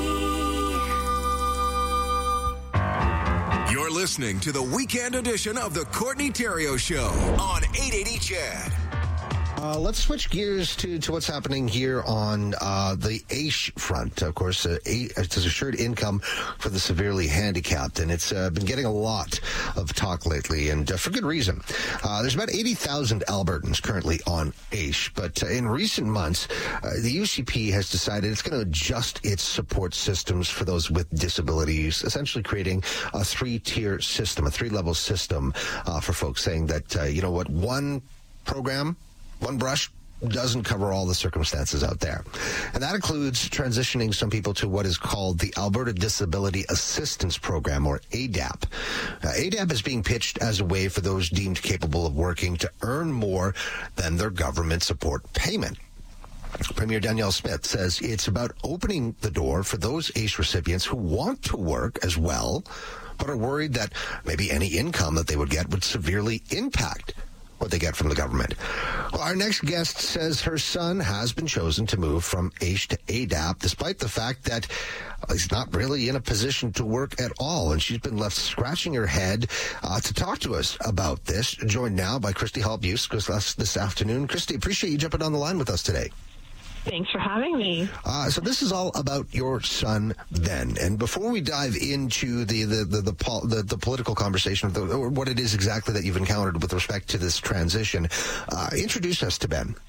You're listening to the weekend edition of the Courtney Theriault Show on eight eighty C H E D. Uh, let's switch gears to, to what's happening here on uh, the A I S H front. Of course, uh, a- it's assured income for the severely handicapped, and it's uh, been getting a lot of talk lately, and uh, for good reason. Uh, there's about eighty thousand Albertans currently on A I S H, but uh, in recent months, uh, the U C P has decided it's going to adjust its support systems for those with disabilities, essentially creating a three-tier system, a three-level system uh, for folks, saying that, uh, you know what, one program, one brush doesn't cover all the circumstances out there. And that includes transitioning some people to what is called the Alberta Disability Assistance Program, or A D A P. Uh, A D A P is being pitched as a way for those deemed capable of working to earn more than their government support payment. Premier Danielle Smith says it's about opening the door for those A I S H recipients who want to work as well, but are worried that maybe any income that they would get would severely impact what they get from the government. Well, our next guest says her son has been chosen to move from A I S H to A D A P, despite the fact that he's not really in a position to work at all. And she's been left scratching her head uh, to talk to us about this. Joined now by Christy Halbuse this afternoon. Christy, appreciate you jumping on the line with us today. Thanks for having me. Uh, so this is all about your son, Ben. And before we dive into the the the the, pol- the, the political conversation, the, or what it is exactly that you've encountered with respect to this transition, uh, introduce us to Ben.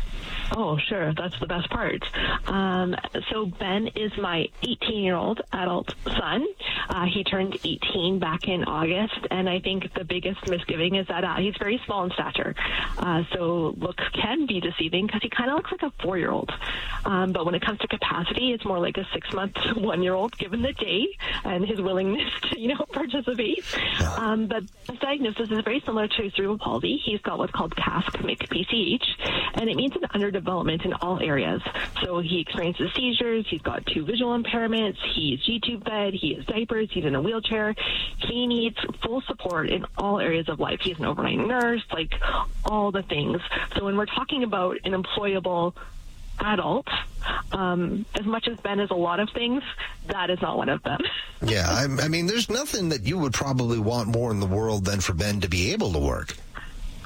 Oh, sure. That's the best part. Um, so Ben is my eighteen-year-old adult son. Uh, he turned eighteen back in August, and I think the biggest misgiving is that uh, he's very small in stature. Uh, so looks can be deceiving because he kind of looks like a four-year-old. Um, but when it comes to capacity, it's more like a six-month, one-year-old given the day and his willingness to, you know, participate. Um, but his diagnosis is very similar to cerebral palsy. He's got what's called C A S C M I C P C H, and it means an under development in all areas. So he experiences seizures, he's got two visual impairments, he's G-tube fed, he has diapers, he's in a wheelchair. He needs full support in all areas of life. He's an overnight nurse, like all the things. So when we're talking about an employable adult, um, as much as Ben is a lot of things, that is not one of them. Yeah, I, I mean, there's nothing that you would probably want more in the world than for Ben to be able to work.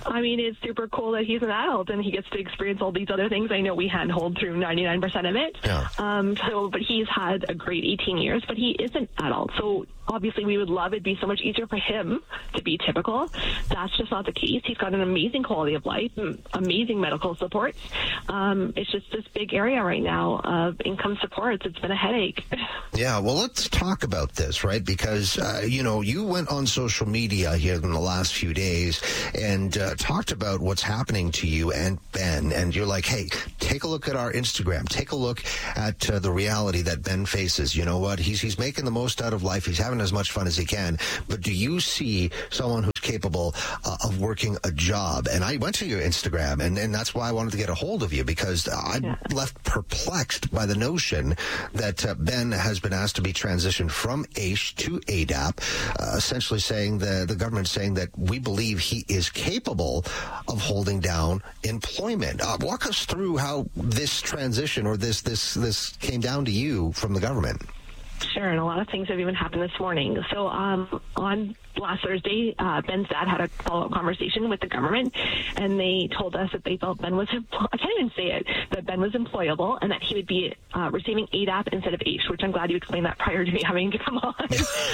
I mean, it's super cool that he's an adult and he gets to experience all these other things. I know we handhold through ninety-nine percent of it. Yeah. Um, so, but he's had a great eighteen years, but he is an adult. So obviously we would love it'd be so much easier for him to be typical. That's just not the case. He's got an amazing quality of life, amazing medical supports. Um, it's just this big area right now of income supports. It's been a headache. Yeah, well, let's talk about this, right? Because, uh, you know, you went on social media here in the last few days and uh, talked about what's happening to you and Ben. And you're like, hey, take a look at our Instagram. Take a look at uh, the reality that Ben faces. You know what? He's, he's making the most out of life. He's having as much fun as he can. But do you see someone who's capable uh, of working a job? And I went to your Instagram, and, and that's why I wanted to get a hold of you, because I'm yeah. left perplexed by the notion that uh, Ben has been asked to be transitioned from A I S H to A D A P, uh, essentially saying the, the government saying that we believe he is capable of holding down employment. Uh, walk us through how this transition or this, this, this came down to you from the government. Sure, and a lot of things have even happened this morning. So um, on last Thursday, uh, Ben's dad had a follow-up conversation with the government, and they told us that they felt Ben was, empl- I can't even say it, that Ben was employable and that he would be uh, receiving A D A P instead of A I S H, which I'm glad you explained that prior to me having to come on.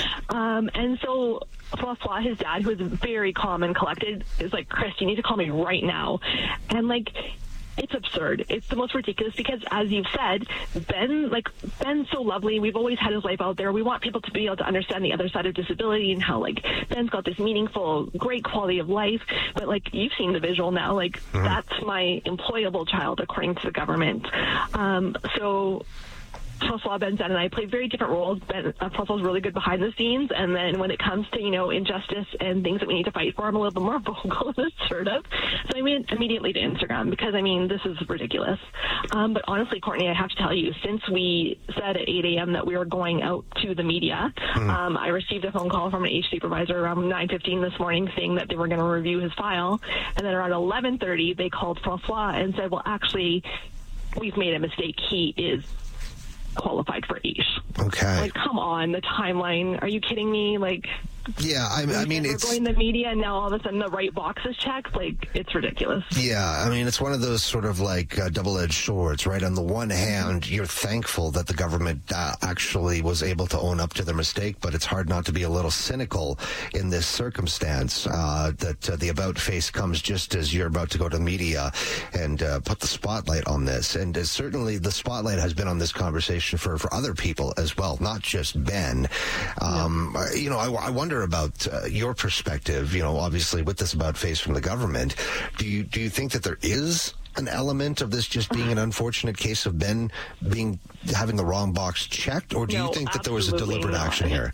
um, and so François, his dad, who is very calm and collected, is like, Chris, you need to call me right now. And like, it's absurd. It's the most ridiculous because, as you've said, Ben, like, Ben's so lovely. We've always had his life out there. We want people to be able to understand the other side of disability and how, like, Ben's got this meaningful, great quality of life. But, like, you've seen the visual now. Like, mm-hmm. that's my employable child, according to the government. Um, so... François, Ben's dad, and I play very different roles. Ben, uh, François's really good behind the scenes, and then when it comes to, you know, injustice and things that we need to fight for, I'm a little bit more vocal and assertive. So I went immediately to Instagram because, I mean, this is ridiculous. Um, but honestly, Courtney, I have to tell you, since we said at eight a.m. that we were going out to the media, mm. um, I received a phone call from an H supervisor around nine fifteen this morning saying that they were going to review his file, and then around eleven thirty, they called François and said, well, actually, we've made a mistake. He is qualified for A I S H. Okay. Like, come on, the timeline. Are you kidding me? Like, yeah, I, I mean, we're it's going to the media, and now all of a sudden the right box is checked. Like, it's ridiculous. Yeah, I mean, it's one of those sort of like uh, double-edged swords, right? On the one hand, you're thankful that the government uh, actually was able to own up to their mistake, but it's hard not to be a little cynical in this circumstance. Uh, that uh, the about face comes just as you're about to go to the media and uh, put the spotlight on this, and uh, certainly the spotlight has been on this conversation for for other people as well, not just Ben. Um, no. You know, I, I wonder about uh, your perspective, you know, obviously with this about face from the government. Do you do you think that there is an element of this just being an unfortunate case of Ben being having the wrong box checked, or do no, you think that there was a deliberate not. action here?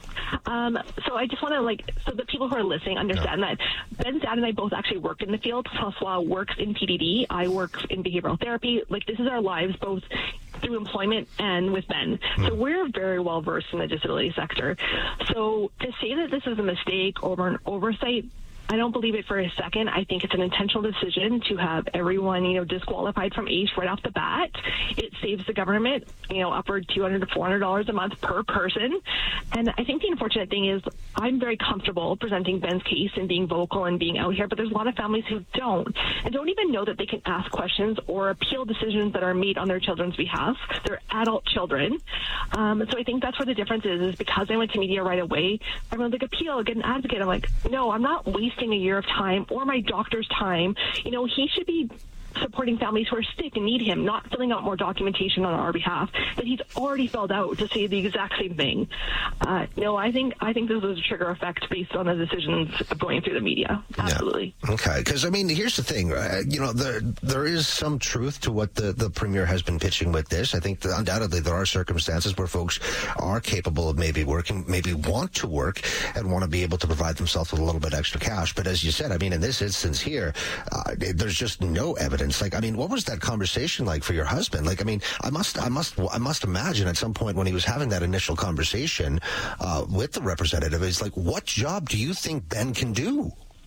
Um, so I just want to, like, so the people who are listening understand no. that Ben's dad and I both actually work in the field. François works in P D D. I work in behavioral therapy. Like, this is our lives both through employment and with Ben. Mm. So we're very well versed in the disability sector. So to say that this is a mistake or an oversight, I don't believe it for a second. I think it's an intentional decision to have everyone, you know, disqualified from A I S H right off the bat. It saves the government, you know, upward two hundred to four hundred dollars a month per person. And I think the unfortunate thing is I'm very comfortable presenting Ben's case and being vocal and being out here, but there's a lot of families who don't and don't even know that they can ask questions or appeal decisions that are made on their children's behalf. They're adult children. Um, so I think that's where the difference is, is because I went to media right away, everyone's like, appeal, get an advocate. I'm like, no, I'm not wasting a year of time or my doctor's time. You know, he should be supporting families who are sick and need him, not filling out more documentation on our behalf that he's already filled out to say the exact same thing. Uh, no, I think I think this was a trigger effect based on the decisions of going through the media. Absolutely. Yeah. Okay, because I mean, here's the thing. Uh, you know, there there is some truth to what the the premier has been pitching with this. I think that undoubtedly there are circumstances where folks are capable of maybe working, maybe want to work, and want to be able to provide themselves with a little bit extra cash. But as you said, I mean, in this instance here, uh, there's just no evidence. Like, I mean, what was that conversation like for your husband? Like, I mean, I must, I must, I must imagine at some point when he was having that initial conversation uh, with the representative, he's like, "What job do you think Ben can do?"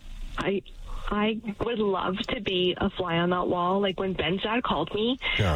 I, I would love to be a fly on that wall. Like when Ben's dad called me. Yeah.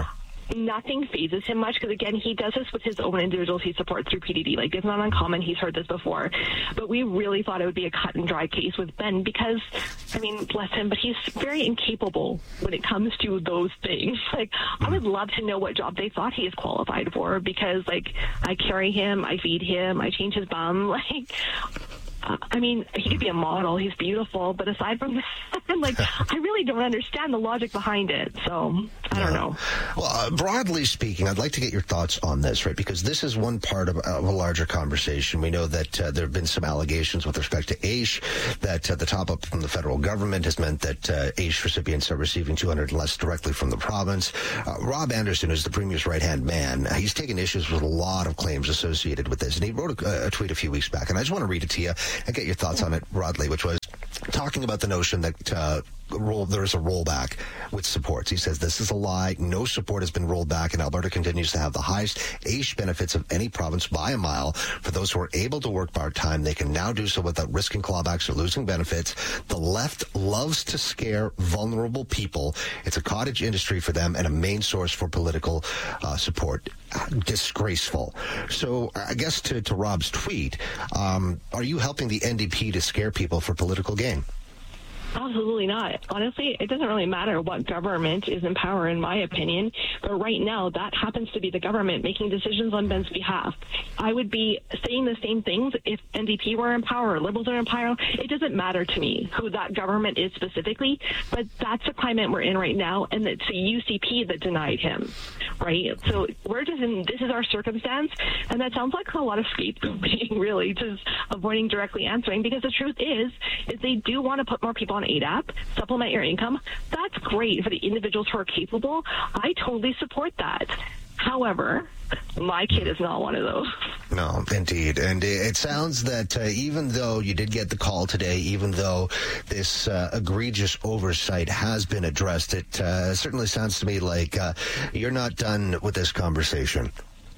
nothing phases him much because, again, he does this with his own individuals he supports through P D D. Like, it's not uncommon. He's heard this before. But we really thought it would be a cut and dry case with Ben because, I mean, bless him, but he's very incapable when it comes to those things. Like, I would love to know what job they thought he is qualified for because, like, I carry him, I feed him, I change his bum. Like, Uh, I mean, he could be a model. He's beautiful. But aside from that, like, I really don't understand the logic behind it. So, I don't know. Well, uh, broadly speaking, I'd like to get your thoughts on this, right? Because this is one part of, of a larger conversation. We know that uh, there have been some allegations with respect to AISH, that uh, the top-up from the federal government has meant that uh, AISH recipients are receiving two hundred less directly from the province. Uh, Rob Anderson is the Premier's right-hand man. He's taken issues with a lot of claims associated with this. And he wrote a, a tweet a few weeks back, and I just want to read it to you and get your thoughts on it broadly, which was talking about the notion that uh, roll, there is a rollback with supports. He says, this is a lie. No support has been rolled back, and Alberta continues to have the highest AISH benefits of any province by a mile. For those who are able to work part-time, they can now do so without risking clawbacks or losing benefits. The left loves to scare vulnerable people. It's a cottage industry for them and a main source for political uh, support. Disgraceful. So I guess to, to Rob's tweet, um, are you helping the N D P to scare people for political gain? Absolutely not. Honestly, it doesn't really matter what government is in power, in my opinion. But right now, that happens to be the government making decisions on Ben's behalf. I would be saying the same things if N D P were in power or Liberals are in power. It doesn't matter to me who that government is specifically, but that's the climate we're in right now, and it's the U C P that denied him, right? So we're just in, this is our circumstance, and that sounds like a lot of scapegoating, really, just avoiding directly answering, because the truth is, is they do want to put more people on A D A P, supplement your income. That's great for the individuals who are capable. I totally support that. However, my kid is not one of those. No, indeed. And it sounds that uh, even though you did get the call today, even though this uh, egregious oversight has been addressed, it uh, certainly sounds to me like uh, you're not done with this conversation.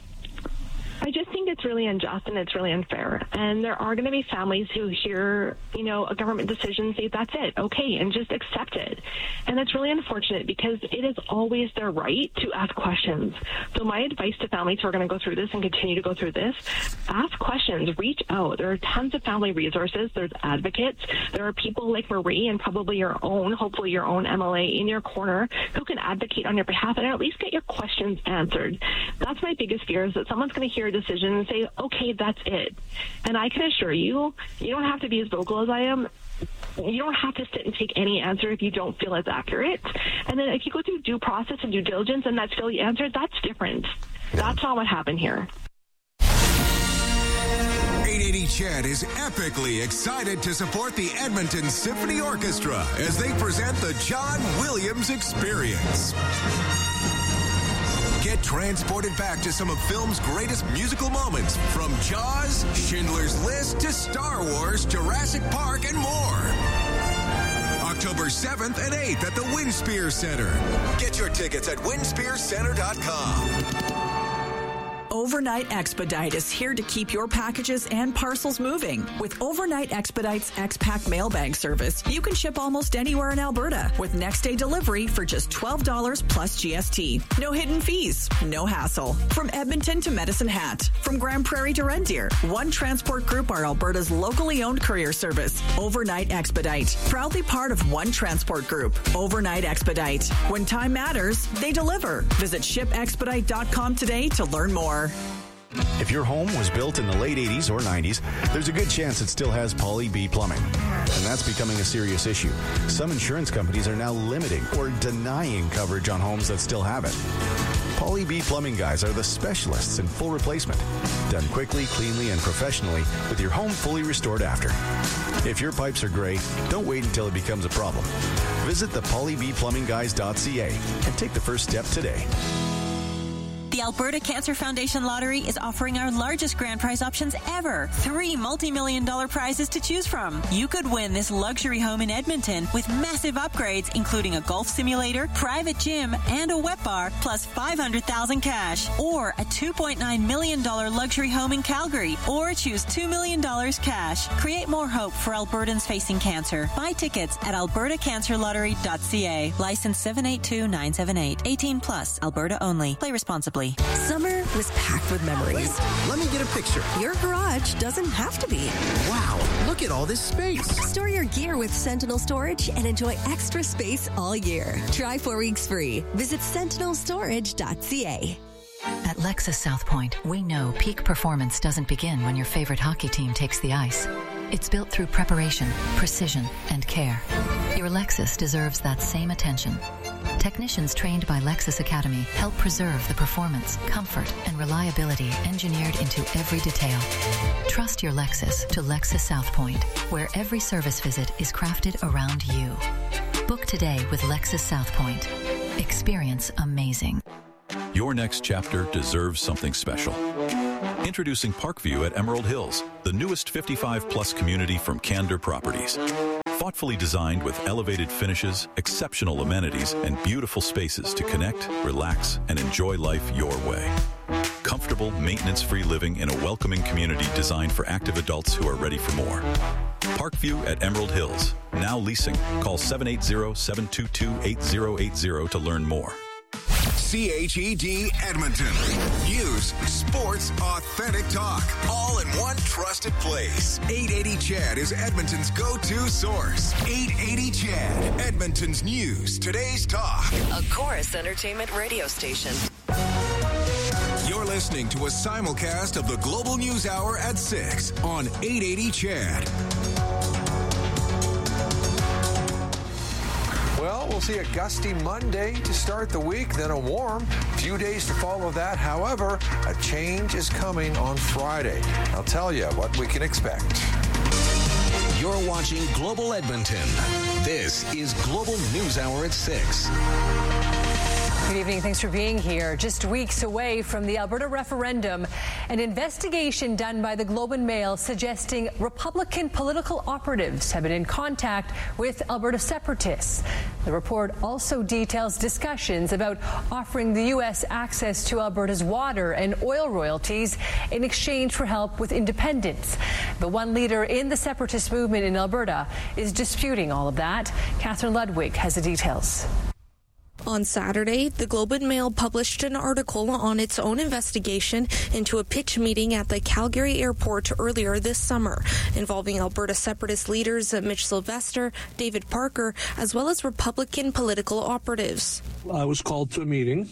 I just think it's really unjust and it's really unfair. And there are going to be families who hear, you know, a government decision, say, that's it, okay, and just accept it. And it's really unfortunate because it is always their right to ask questions. So my advice to families who are going to go through this and continue to go through this, ask questions, reach out. There are tons of family resources. There's advocates. There are people like Marie and probably your own, hopefully your own M L A in your corner who can advocate on your behalf and at least get your questions answered. That's my biggest fear, is that someone's going to hear a decision and say, okay, that's it. And I can assure you, you don't have to be as vocal as I am. You don't have to sit and take any answer if you don't feel it's accurate. And then if you go through due process and due diligence and that's still the answer, that's different. That's not what happened here. eight eighty C H E D is epically excited to support the Edmonton Symphony Orchestra as they present the John Williams Experience. Get transported back to some of film's greatest musical moments, from Jaws, Schindler's List, to Star Wars, Jurassic Park, and more. October seventh and eighth at the Winspear Center. Get your tickets at winspear center dot com. Overnight Expedite is here to keep your packages and parcels moving. With Overnight Expedite's X-Pack mailbag service, you can ship almost anywhere in Alberta with next-day delivery for just twelve dollars plus G S T. No hidden fees, no hassle. From Edmonton to Medicine Hat, from Grand Prairie to Red Deer, One Transport Group are Alberta's locally owned courier service. Overnight Expedite, proudly part of One Transport Group. Overnight Expedite. When time matters, they deliver. Visit ship expedite dot com today to learn more. If your home was built in the late eighties or nineties, there's a good chance it still has Poly B plumbing. And that's becoming a serious issue. Some insurance companies are now limiting or denying coverage on homes that still have it. Poly B plumbing guys are the specialists in full replacement. Done quickly, cleanly, and professionally with your home fully restored after. If your pipes are gray, don't wait until it becomes a problem. Visit the poly b plumbing guys dot c a and take the first step today. The Alberta Cancer Foundation Lottery is offering our largest grand prize options ever. Three multi-million dollar prizes to choose from. You could win this luxury home in Edmonton with massive upgrades, including a golf simulator, private gym, and a wet bar, plus five hundred thousand dollars cash. Or a two point nine million dollars luxury home in Calgary. Or choose two million dollars cash. Create more hope for Albertans facing cancer. Buy tickets at alberta cancer lottery dot c a. License seven eight two nine seven eight. eighteen plus. Alberta only. Play responsibly. Summer was packed with memories. Let me get a picture. Your garage doesn't have to be. Wow, look at all this space. Store your gear with Sentinel Storage and enjoy extra space all year. Try four weeks free. Visit sentinel storage dot c a. At Lexus South Point, we know peak performance doesn't begin when your favorite hockey team takes the ice. It's built through preparation, precision, and care. Your Lexus deserves that same attention. Technicians trained by Lexus Academy help preserve the performance, comfort, and reliability engineered into every detail. Trust your Lexus to Lexus South Point, where every service visit is crafted around you. Book today with Lexus South Point. Experience amazing. Your next chapter deserves something special. Introducing Parkview at Emerald Hills, the newest fifty-five plus community from Candor Properties. Thoughtfully designed with elevated finishes, exceptional amenities, and beautiful spaces to connect, relax, and enjoy life your way. Comfortable, maintenance-free living in a welcoming community designed for active adults who are ready for more. Parkview at Emerald Hills. Now leasing. Call seven eight zero, seven two two, eight zero eight zero to learn more. C H E D Edmonton. News, sports, authentic talk, all in one trusted place. eight eighty C H E D is Edmonton's go-to source. eight eighty C H E D, Edmonton's news, today's talk. A Chorus Entertainment radio station. You're listening to a simulcast of the Global News Hour at six on eight eighty C H E D. Well, we'll see a gusty Monday to start the week, then a warm few days to follow that. However, a change is coming on Friday. I'll tell you what we can expect. You're watching Global Edmonton. This is Global News Hour at six. Good evening. Thanks for being here. Just weeks away from the Alberta referendum, an investigation done by the Globe and Mail suggesting Republican political operatives have been in contact with Alberta separatists. The report also details discussions about offering the U S access to Alberta's water and oil royalties in exchange for help with independence. The one leader in the separatist movement in Alberta is disputing all of that. Catherine Ludwig has the details. On Saturday, the Globe and Mail published an article on its own investigation into a pitch meeting at the Calgary airport earlier this summer, involving Alberta separatist leaders Mitch Sylvester, David Parker, as well as Republican political operatives. I was called to a meeting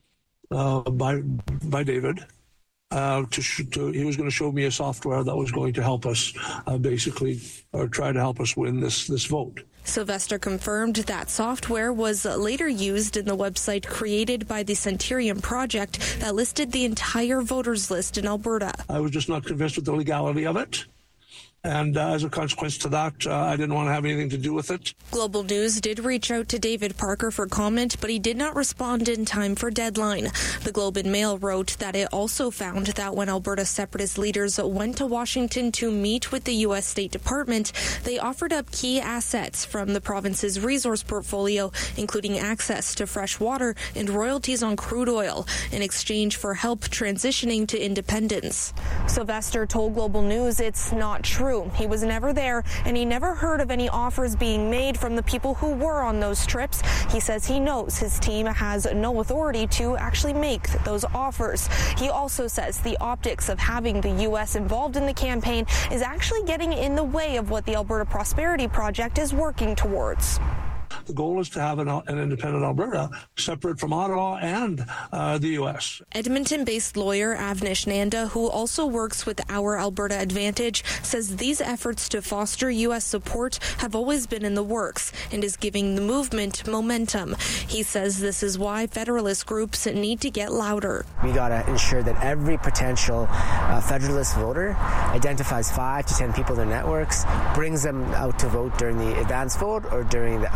uh, by by David. Uh, to, sh- to he was going to show me a software that was going to help us, uh, basically, or try to help us win this this vote. Sylvester confirmed that software was later used in the website created by the Centurion Project that listed the entire voters list in Alberta. I was just not convinced with the legality of it. And uh, as a consequence to that, uh, I didn't want to have anything to do with it. Global News did reach out to David Parker for comment, but he did not respond in time for deadline. The Globe and Mail wrote that it also found that when Alberta separatist leaders went to Washington to meet with the U S State Department, they offered up key assets from the province's resource portfolio, including access to fresh water and royalties on crude oil, in exchange for help transitioning to independence. Sylvester told Global News it's not true. He was never there, and he never heard of any offers being made from the people who were on those trips. He says he knows his team has no authority to actually make those offers. He also says the optics of having the U S involved in the campaign is actually getting in the way of what the Alberta Prosperity Project is working towards. The goal is to have an, an independent Alberta separate from Ottawa and uh, the U S. Edmonton-based lawyer Avnish Nanda, who also works with Our Alberta Advantage, says these efforts to foster U S support have always been in the works and is giving the movement momentum. He says this is why Federalist groups need to get louder. We got to ensure that every potential uh, Federalist voter identifies five to ten people in their networks, brings them out to vote during the advance vote or during the, uh,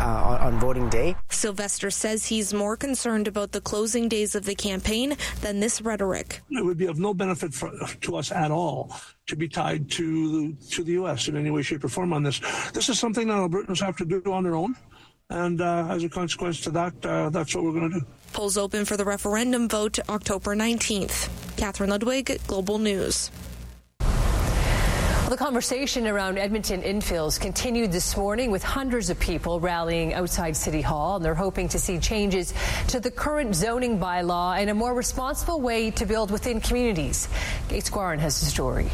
on voting day. Sylvester says he's more concerned about the closing days of the campaign than this rhetoric. It would be of no benefit for, to us at all to be tied to the, to the U S in any way, shape, or form on this. This is something that Albertans have to do on their own. And uh, as a consequence to that, uh, that's what we're going to do. Polls open for the referendum vote October nineteenth. Catherine Ludwig, Global News. Well, the conversation around Edmonton infills continued this morning with hundreds of people rallying outside City Hall, and they're hoping to see changes to the current zoning bylaw and a more responsible way to build within communities. Gates Guarin has the story.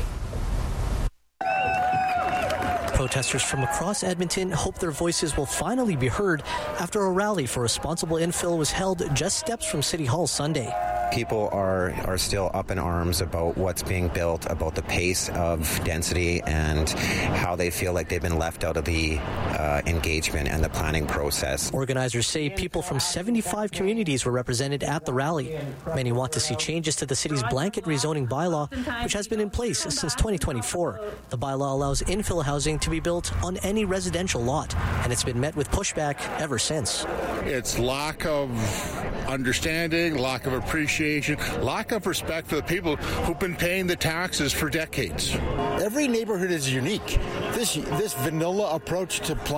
Protesters from across Edmonton hope their voices will finally be heard after a rally for responsible infill was held just steps from City Hall Sunday. People are, are still up in arms about what's being built, about the pace of density, and how they feel like they've been left out of the uh, engagement and the planning process. Organizers say people from seventy-five communities were represented at the rally. Many want to see changes to the city's blanket rezoning bylaw, which has been in place since twenty twenty-four. The bylaw allows infill housing to be built on any residential lot, and it's been met with pushback ever since. It's lack of understanding, lack of appreciation, lack of respect for the people who've been paying the taxes for decades. Every neighborhood is unique. This this vanilla approach to planning